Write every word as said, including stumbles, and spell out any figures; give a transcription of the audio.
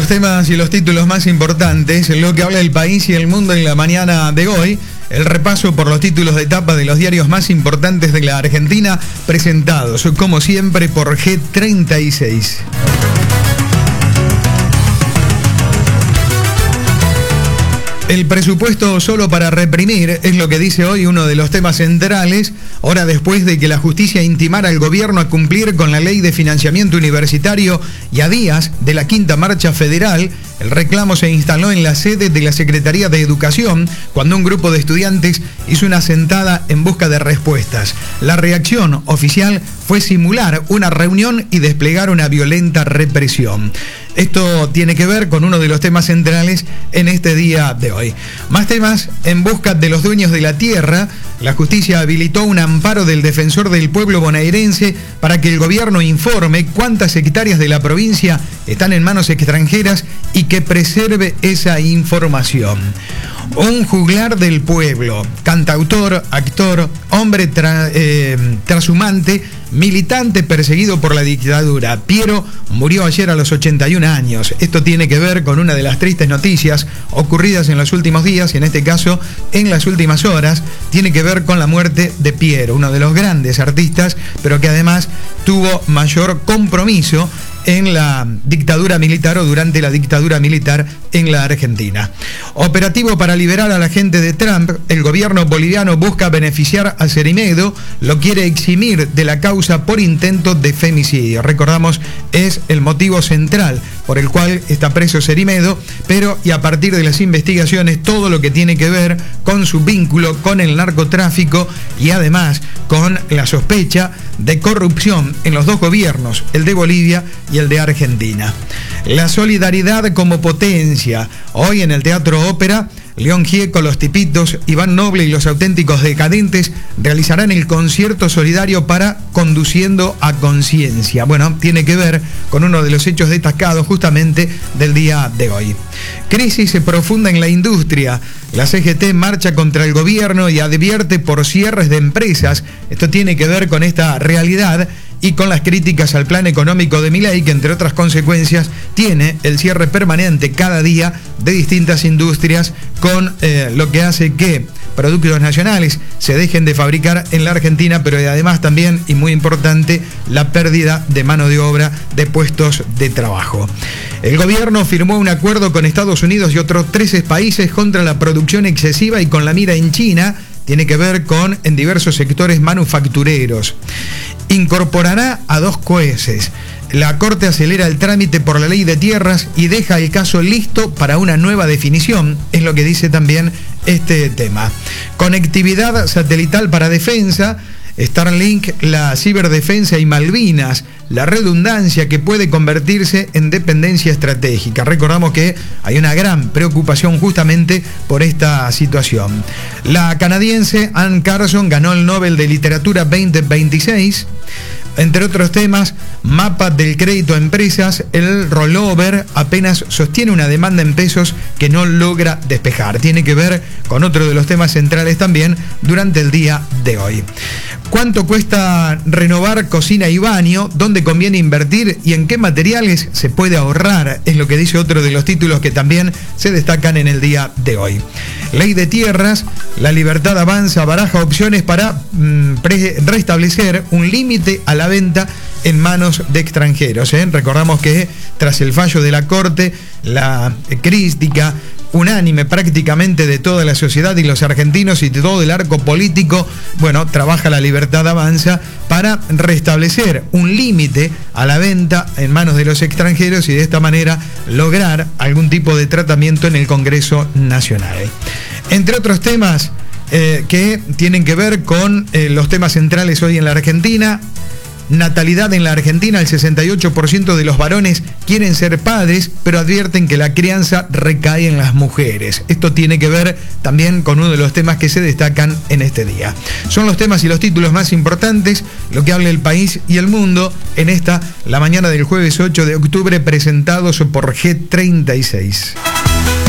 temas y los títulos más importantes, lo que habla el país y el mundo en la mañana de hoy. El repaso por los títulos de etapa de los diarios más importantes de la Argentina, presentados, como siempre, por G treinta y seis. El presupuesto solo para reprimir es lo que dice hoy uno de los temas centrales, hora después de que la justicia intimara al gobierno a cumplir con la ley de financiamiento universitario y a días de la quinta marcha federal. El reclamo se instaló en la sede de la Secretaría de Educación cuando un grupo de estudiantes hizo una sentada en busca de respuestas. La reacción oficial fue simular una reunión y desplegar una violenta represión. Esto tiene que ver con uno de los temas centrales en este día de hoy. Más temas: en busca de los dueños de la tierra, la justicia habilitó un amparo del defensor del pueblo bonaerense para que el gobierno informe cuántas hectáreas de la provincia están en manos extranjeras y que preserve esa información. Un juglar del pueblo, cantautor, actor, hombre tra- eh, trashumante, militante perseguido por la dictadura, Piero murió ayer a los ochenta y un años. Esto tiene que ver con una de las tristes noticias ocurridas en los últimos días, y en este caso en las últimas horas. Tiene que ver con la muerte de Piero, uno de los grandes artistas, pero que además tuvo mayor compromiso en la dictadura militar o durante la dictadura militar en la Argentina. Operativo para liberar a la gente de Trump. El gobierno boliviano busca beneficiar a Cerimedo, lo quiere eximir de la causa por intento de femicidio. Recordamos, es el motivo central por el cual está preso Cerimedo, pero y a partir de las investigaciones, todo lo que tiene que ver con su vínculo con el narcotráfico y además con la sospecha de corrupción en los dos gobiernos, el de Bolivia y el de Argentina. La solidaridad como potencia. Hoy en el Teatro Ópera, León Gieco, Los Tipitos, Iván Noble y Los Auténticos Decadentes realizarán el concierto solidario para Conduciendo a Conciencia. Bueno, tiene que ver con uno de los hechos destacados justamente del día de hoy. Crisis profunda en la industria. La C G T marcha contra el gobierno y advierte por cierres de empresas. Esto tiene que ver con esta realidad y con las críticas al plan económico de Milei, que entre otras consecuencias tiene el cierre permanente cada día de distintas industrias, con eh, lo que hace que productos nacionales se dejen de fabricar en la Argentina, pero además también, y muy importante, la pérdida de mano de obra, de puestos de trabajo. El gobierno firmó un acuerdo con Estados Unidos y otros trece países contra la producción excesiva y con la mira en China. Tiene que ver con en diversos sectores manufactureros. Incorporará a dos jueces. La Corte acelera el trámite por la ley de tierras y deja el caso listo para una nueva definición, es lo que dice también este tema. Conectividad satelital para defensa, Starlink, la ciberdefensa y Malvinas, la redundancia que puede convertirse en dependencia estratégica. Recordamos que hay una gran preocupación justamente por esta situación. La canadiense Anne Carson ganó el Nobel de Literatura veinte veintiséis. Entre otros temas, mapa del crédito a empresas, el rollover apenas sostiene una demanda en pesos que no logra despejar. Tiene que ver con otro de los temas centrales también durante el día de hoy. ¿Cuánto cuesta renovar cocina y baño? ¿Dónde conviene invertir? ¿Y en qué materiales se puede ahorrar? Es lo que dice otro de los títulos que también se destacan en el día de hoy. Ley de tierras, La Libertad Avanza baraja opciones para mmm, pre- restablecer un límite a la venta en manos de extranjeros. ¿eh? Recordamos que tras el fallo de la Corte, la crítica unánime prácticamente de toda la sociedad y los argentinos y de todo el arco político, bueno, trabaja La Libertad Avanza para restablecer un límite a la venta en manos de los extranjeros y de esta manera lograr algún tipo de tratamiento en el Congreso Nacional. Entre otros temas eh, que tienen que ver con eh, los temas centrales hoy en la Argentina. Natalidad en la Argentina, el sesenta y ocho por ciento de los varones quieren ser padres, pero advierten que la crianza recae en las mujeres. Esto tiene que ver también con uno de los temas que se destacan en este día. Son los temas y los títulos más importantes, lo que habla el país y el mundo en esta, la mañana del jueves ocho de octubre, presentados por G treinta y seis.